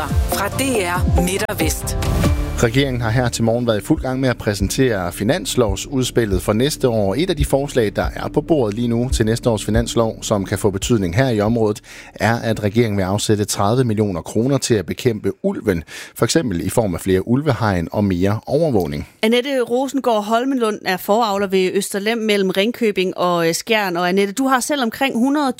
nyheder fra DR Midt og Vest. Regeringen har her til morgen været i fuld gang med at præsentere finanslovsudspillet for næste år. Et af de forslag, der er på bordet lige nu til næste års finanslov, som kan få betydning her i området, er, at regeringen vil afsætte 30 millioner kroner til at bekæmpe ulven. For eksempel i form af flere ulvehegn og mere overvågning. Annette Rosengård Holmenlund er foravler ved Østerlem mellem Ringkøbing og Skjern. Og Annette, du har selv omkring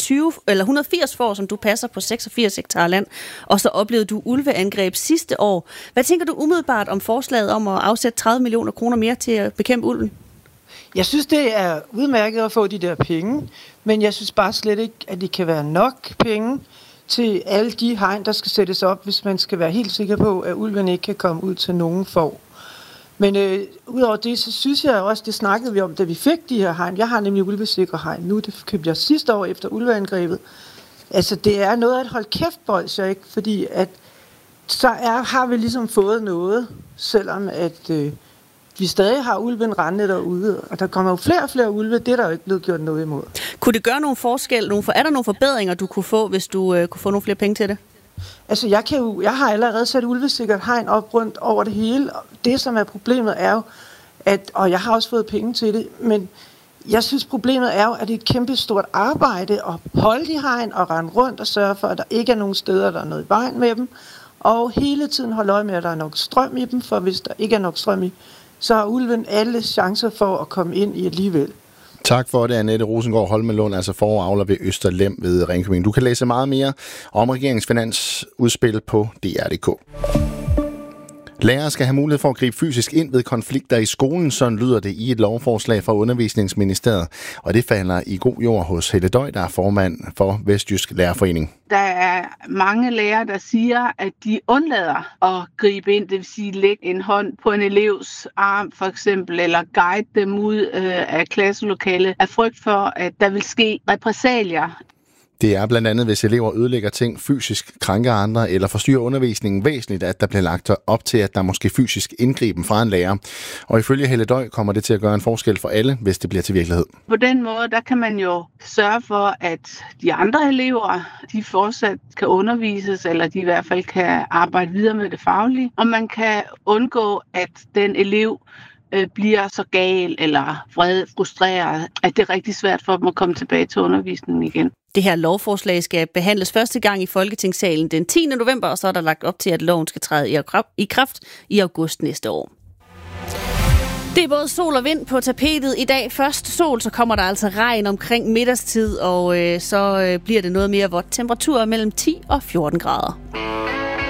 180 får, som du passer på 86 hektar land. Og så oplevede du ulveangreb sidste år. Hvad tænker du umiddelbart om forslaget om at afsætte 30 millioner kroner mere til at bekæmpe ulven? Jeg synes, det er udmærket at få de der penge, men jeg synes bare slet ikke, at det kan være nok penge til alle de hegn, der skal sættes op, hvis man skal være helt sikker på, at ulven ikke kan komme ud til nogen får. Men udover det, så synes jeg også, det snakkede vi om, da vi fik de her hegn. Jeg har nemlig ulvesikre hegn nu, det købte jeg sidste år efter ulveangrebet. Altså, det er noget af et hold kæft-bolsje, ikke? Fordi at har vi ligesom fået noget, selvom at vi stadig har ulven rendende derude, og der kommer jo flere og flere ulve, det er der jo ikke blevet gjort noget imod. Kunne det gøre nogen forskel? Er der nogle forbedringer, du kunne få, hvis du kunne få nogle flere penge til det? Altså, jeg har allerede sat ulvesikkert hegn op rundt over det hele. Det, som er problemet, er jo, og jeg har også fået penge til det, men jeg synes, problemet er jo, at det er et kæmpe stort arbejde at holde de hegn og rende rundt og sørge for, at der ikke er nogen steder, der er noget i vejen med dem. Og hele tiden holde øje med, at der er nok strøm i dem, for hvis der ikke er nok strøm i, så har ulven alle chancer for at komme ind i alligevel. Tak for det, Annette Rosengård Holmenlund, altså foravler ved Østerlem ved Ringkøbing. Du kan læse meget mere om regeringens finansudspil på DR.dk. Lærere skal have mulighed for at gribe fysisk ind ved konflikter i skolen, sådan lyder det i et lovforslag fra Undervisningsministeriet. Og det falder i god jord hos Helle Døj, der er formand for Vestjysk Lærerforening. Der er mange lærere, der siger, at de undlader at gribe ind, det vil sige lægge en hånd på en elevs arm for eksempel, eller guide dem ud af klasselokalet af frygt for, at der vil ske repressalier. Det er blandt andet, hvis elever ødelægger ting, fysisk krænker andre eller forstyrrer undervisningen væsentligt, at der bliver lagt op til, at der måske fysisk indgriben fra en lærer. Og ifølge Helle Døj kommer det til at gøre en forskel for alle, hvis det bliver til virkelighed. På den måde, der kan man jo sørge for, at de andre elever, de fortsat kan undervises, eller de i hvert fald kan arbejde videre med det faglige. Og man kan undgå, at den elev bliver så gal eller vred, frustreret, at det er rigtig svært for dem at komme tilbage til undervisningen igen. Det her lovforslag skal behandles første gang i Folketingssalen den 10. november, og så er der lagt op til, at loven skal træde i kraft i august næste år. Det er både sol og vind på tapetet i dag. Først sol, så kommer der altså regn omkring middagstid, og så bliver det noget mere vådt. Temperaturer mellem 10 og 14 grader.